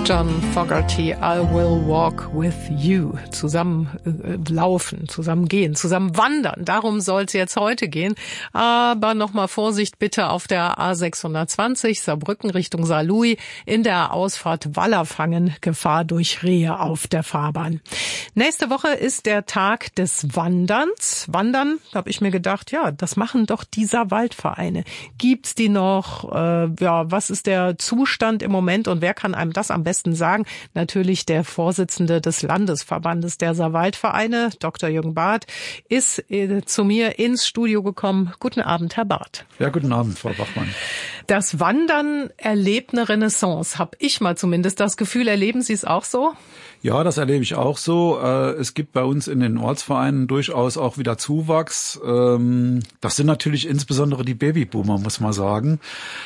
John Fogerty, I Will Walk With You. Zusammen laufen, zusammen gehen, zusammen wandern. Darum soll es jetzt heute gehen. Aber nochmal Vorsicht bitte auf der A620 Saarbrücken Richtung Saarlouis in der Ausfahrt Wallerfangen. Gefahr durch Rehe auf der Fahrbahn. Nächste Woche ist der Tag des Wanderns. Wandern, da habe ich mir gedacht, ja, das machen doch die Saarwaldvereine. Gibt's die noch? Was ist der Zustand im Moment und wer kann einem das am besten sagen? Natürlich der Vorsitzende des Landesverbandes der Saarwaldvereine, Dr. Jürgen Barth, ist zu mir ins Studio gekommen. Guten Abend, Herr Barth. Ja, guten Abend, Frau Bachmann. Das Wandern erlebt eine Renaissance, habe ich mal zumindest das Gefühl. Erleben Sie es auch so? Ja, das erlebe ich auch so. Es gibt bei uns in den Ortsvereinen durchaus auch wieder Zuwachs. Das sind natürlich insbesondere die Babyboomer, muss man sagen.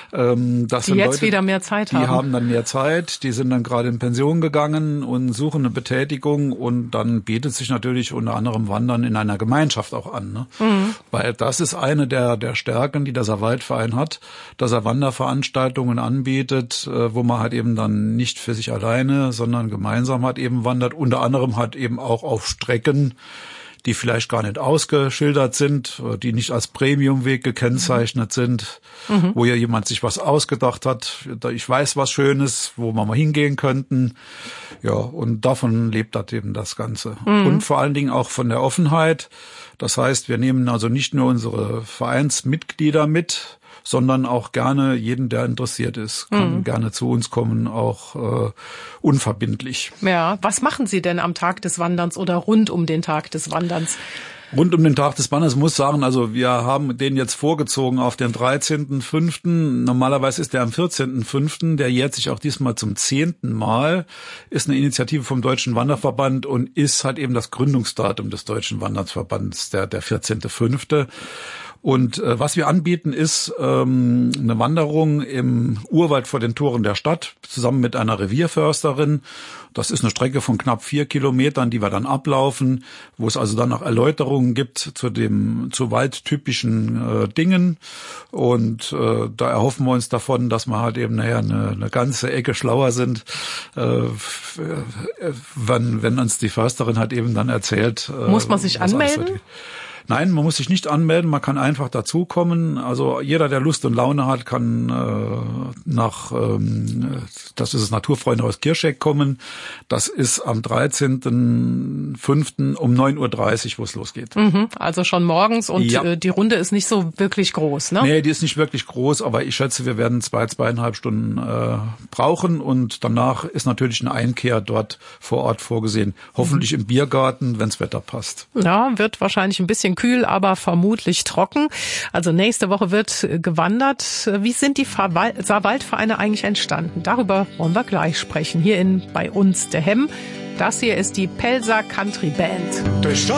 Das die jetzt Leute, wieder mehr Zeit haben. Die haben dann mehr Zeit, die sind dann gerade in Pension gegangen und suchen eine Betätigung und dann bietet sich natürlich unter anderem Wandern in einer Gemeinschaft auch an. Ne? Mhm. Weil das ist eine der Stärken, die der Saarwaldverein hat, dass er Wanderveranstaltungen anbietet, wo man halt eben dann nicht für sich alleine, sondern gemeinsam hat eben wandert, unter anderem halt eben auch auf Strecken, die vielleicht gar nicht ausgeschildert sind, die nicht als Premiumweg gekennzeichnet sind, wo ja jemand sich was ausgedacht hat. Ich weiß was Schönes, wo wir mal hingehen könnten. Ja, und davon lebt halt eben das Ganze. Und vor allen Dingen auch von der Offenheit. Das heißt, wir nehmen also nicht nur unsere Vereinsmitglieder mit, sondern auch gerne jeden, der interessiert ist, kann gerne zu uns kommen, auch unverbindlich. Ja, was machen Sie denn am Tag des Wanderns oder rund um den Tag des Wanderns? Rund um den Tag des Wanderns muss sagen, also wir haben den jetzt vorgezogen auf den 13.05. Normalerweise ist der am 14.05. Der jährt sich auch diesmal zum 10. Mal. Ist eine Initiative vom Deutschen Wanderverband und ist halt eben das Gründungsdatum des Deutschen Wanderverbands, der 14.05. Und was wir anbieten, ist eine Wanderung im Urwald vor den Toren der Stadt, zusammen mit einer Revierförsterin. Das ist eine Strecke von knapp 4 Kilometern, die wir dann ablaufen, wo es also dann noch Erläuterungen gibt zu waldtypischen Dingen. Und da erhoffen wir uns davon, dass wir halt eben eine ganze Ecke schlauer sind, wenn uns die Försterin halt eben dann erzählt. Muss man sich anmelden? Nein, man muss sich nicht anmelden, man kann einfach dazukommen. Also jeder, der Lust und Laune hat, kann das ist das Naturfreundehaus Kirscheck kommen. Das ist am 13.05. um 9.30 Uhr, wo es losgeht. Also schon morgens und ja. Die Runde ist nicht so wirklich groß, ne? Nee, die ist nicht wirklich groß, aber ich schätze, wir werden 2,5 Stunden brauchen und danach ist natürlich eine Einkehr dort vor Ort vorgesehen. Hoffentlich im Biergarten, wenns Wetter passt. Ja, wird wahrscheinlich ein bisschen kühl, aber vermutlich trocken. Also nächste Woche wird gewandert. Wie sind die Saarwaldvereine eigentlich entstanden? Darüber wollen wir gleich sprechen. Hier bei uns der Hemm. Das hier ist die Pelzer Country Band.